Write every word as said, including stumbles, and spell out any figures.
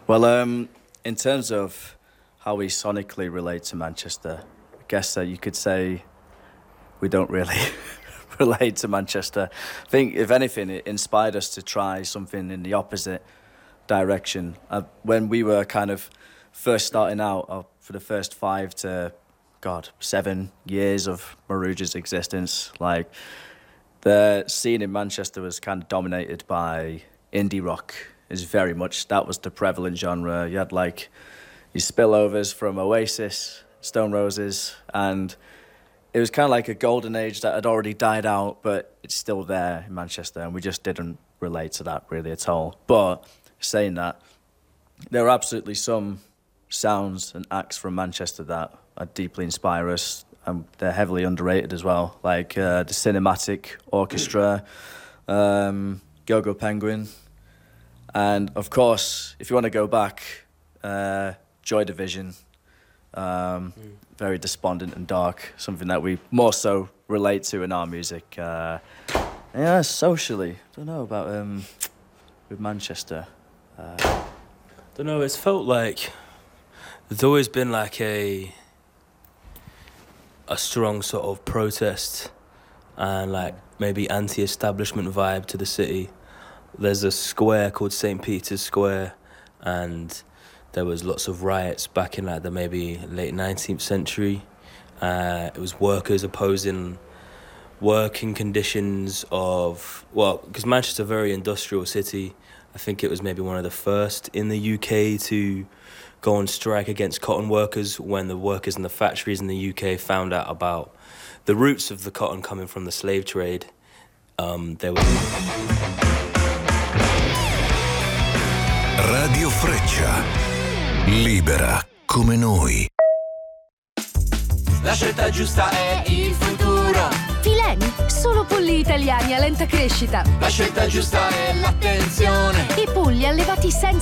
Well, um, in terms of how we sonically relate to Manchester, I guess uh, you could say we don't really relate to Manchester. I think, if anything, it inspired us to try something in the opposite direction. Uh, when we were kind of first starting out, uh, for the first five to, God, seven years of Maruja's existence, like, the scene in Manchester was kind of dominated by indie rock. Is very much, that was the prevalent genre. You had like your spillovers from Oasis, Stone Roses, and it was kind of like a golden age that had already died out, but it's still there in Manchester, and we just didn't relate to that really at all. But saying that, there are absolutely some sounds and acts from Manchester that are deeply inspire us, and they're heavily underrated as well, like uh, the Cinematic Orchestra, um, Go-Go Penguin. And of course, if you want to go back, uh, Joy Division, um, mm. very despondent and dark, something that we more so relate to in our music. Uh, yeah, socially, I don't know about um, with Manchester. Uh, I don't know, it's felt like there's always been like a a strong sort of protest and like maybe anti-establishment vibe to the city. There's a square called Saint Peter's Square, and there was lots of riots back in like the maybe late nineteenth century. Uh, it was workers opposing working conditions of, well, because Manchester's a very industrial city. I think it was maybe one of the first in the U K to go on strike against cotton workers when the workers in the factories in the U K found out about the roots of the cotton coming from the slave trade. Um, there was... Radio Freccia, libera come noi. La scelta giusta è il futuro. Fileni, solo polli italiani a lenta crescita. La scelta giusta è l'attenzione. I polli allevati senza